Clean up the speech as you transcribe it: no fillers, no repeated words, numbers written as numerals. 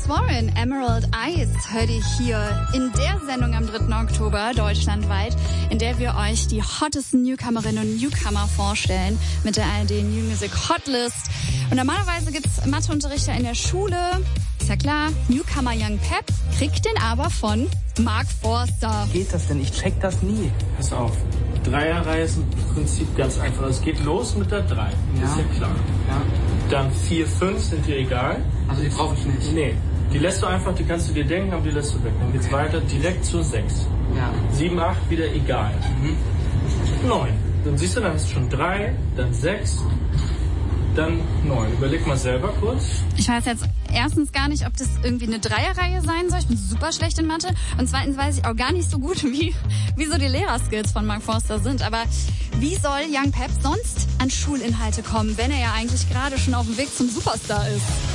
Travis Warren, Emerald Eyes, hört ihr hier in der Sendung am 3. Oktober deutschlandweit, in der wir euch die hottesten Newcomerinnen und Newcomer vorstellen mit der ARD New Music Hotlist. Und normalerweise gibt's Matheunterrichter in der Schule. Ist ja klar, Newcomer Young Pep kriegt den aber von Mark Forster. Geht das denn? Ich check das nie. Pass auf. Dreierreihe ist im Prinzip ganz einfach. Es geht los mit der 3. Ja. Ist ja klar. Ja. Dann 4, 5 sind dir egal. Also die brauche ich nicht. Nee. Die lässt du einfach, die kannst du dir denken, aber die lässt du weg. Dann geht's weiter direkt zur 6. Ja. 7, 8 wieder egal. 9. Dann siehst du, dann hast du schon 3, dann 6, dann 9. Überleg mal selber kurz. Ich weiß jetzt erstens gar nicht, ob das irgendwie eine Dreierreihe sein soll. Ich bin super schlecht in Mathe. Und zweitens weiß ich auch gar nicht so gut, wie so die Lehrerskills von Mark Forster sind. Aber wie soll Young Pep sonst an Schulinhalte kommen, wenn er ja eigentlich gerade schon auf dem Weg zum Superstar ist?